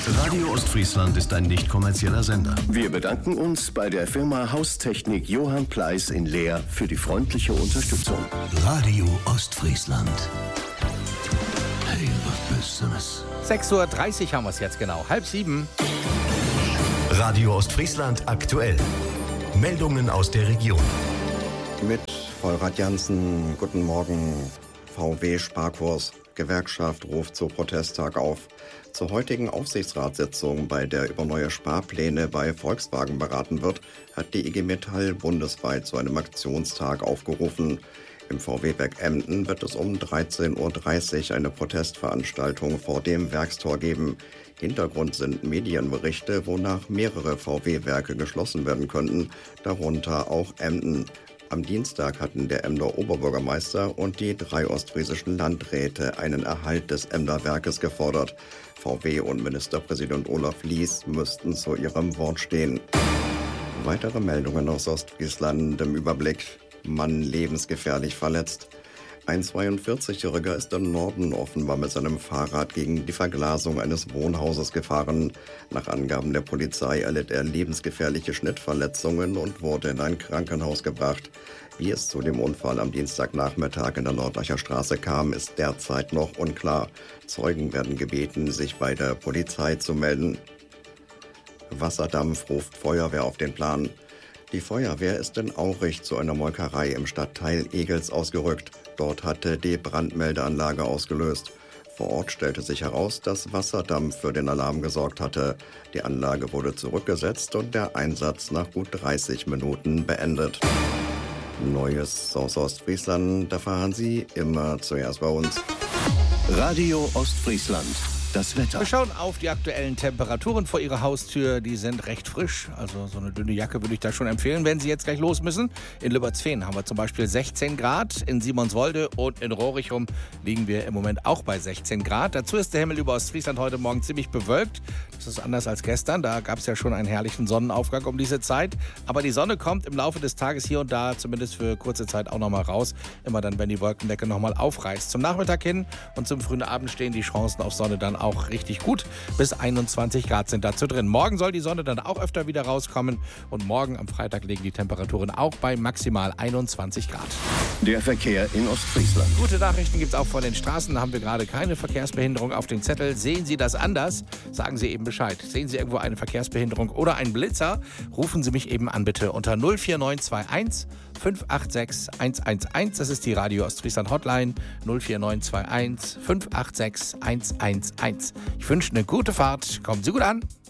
Radio Ostfriesland ist ein nicht kommerzieller Sender. Wir bedanken uns bei der Firma Haustechnik Johann Pleiss in Leer für die freundliche Unterstützung. Radio Ostfriesland. Hey, was Besseres. 6:30 Uhr haben wir es jetzt genau. 6:30. Radio Ostfriesland aktuell. Meldungen aus der Region. Mit Vollrad Jansen, guten Morgen. VW-Sparkurs. Gewerkschaft ruft zu Protesttag auf. Zur heutigen Aufsichtsratssitzung, bei der über neue Sparpläne bei Volkswagen beraten wird, hat die IG Metall bundesweit zu einem Aktionstag aufgerufen. Im VW-Werk Emden wird es um 13:30 Uhr eine Protestveranstaltung vor dem Werkstor geben. Hintergrund sind Medienberichte, wonach mehrere VW-Werke geschlossen werden könnten, darunter auch Emden. Am Dienstag hatten der Emder Oberbürgermeister und die 3 ostfriesischen Landräte einen Erhalt des Emder Werkes gefordert. VW und Ministerpräsident Olaf Lies müssten zu ihrem Wort stehen. Weitere Meldungen aus Ostfriesland im Überblick. Mann lebensgefährlich verletzt. Ein 42-Jähriger ist im Norden offenbar mit seinem Fahrrad gegen die Verglasung eines Wohnhauses gefahren. Nach Angaben der Polizei erlitt er lebensgefährliche Schnittverletzungen und wurde in ein Krankenhaus gebracht. Wie es zu dem Unfall am Dienstagnachmittag in der Nordacher Straße kam, ist derzeit noch unklar. Zeugen werden gebeten, sich bei der Polizei zu melden. Wasserdampf ruft Feuerwehr auf den Plan. Die Feuerwehr ist in Aurich zu einer Molkerei im Stadtteil Egels ausgerückt. Dort hatte die Brandmeldeanlage ausgelöst. Vor Ort stellte sich heraus, dass Wasserdampf für den Alarm gesorgt hatte. Die Anlage wurde zurückgesetzt und der Einsatz nach gut 30 Minuten beendet. Neues aus Ostfriesland, da fahren Sie immer zuerst bei uns. Radio Ostfriesland. Das Wetter. Wir schauen auf die aktuellen Temperaturen vor Ihrer Haustür. Die sind recht frisch. Also so eine dünne Jacke würde ich da schon empfehlen, wenn Sie jetzt gleich los müssen. In Lübbertsfehn haben wir zum Beispiel 16 Grad. In Simonswolde und in Rohrichum liegen wir im Moment auch bei 16 Grad. Dazu ist der Himmel über Ostfriesland heute Morgen ziemlich bewölkt. Das ist anders als gestern. Da gab es ja schon einen herrlichen Sonnenaufgang um diese Zeit. Aber die Sonne kommt im Laufe des Tages hier und da, zumindest für kurze Zeit, auch nochmal raus. Immer dann, wenn die Wolkendecke nochmal aufreißt. Zum Nachmittag hin und zum frühen Abend stehen die Chancen auf Sonne dann auch richtig gut. Bis 21 Grad sind dazu drin. Morgen soll die Sonne dann auch öfter wieder rauskommen. Und morgen am Freitag liegen die Temperaturen auch bei maximal 21 Grad. Der Verkehr in Ostfriesland. Gute Nachrichten gibt es auch von den Straßen. Da haben wir gerade keine Verkehrsbehinderung auf dem Zettel. Sehen Sie das anders? Sagen Sie eben Bescheid. Sehen Sie irgendwo eine Verkehrsbehinderung oder einen Blitzer? Rufen Sie mich eben an, bitte, unter 04921 586 111. Das ist die Radio Ostfriesland Hotline. 04921 586 111. Ich wünsche eine gute Fahrt. Kommen Sie gut an.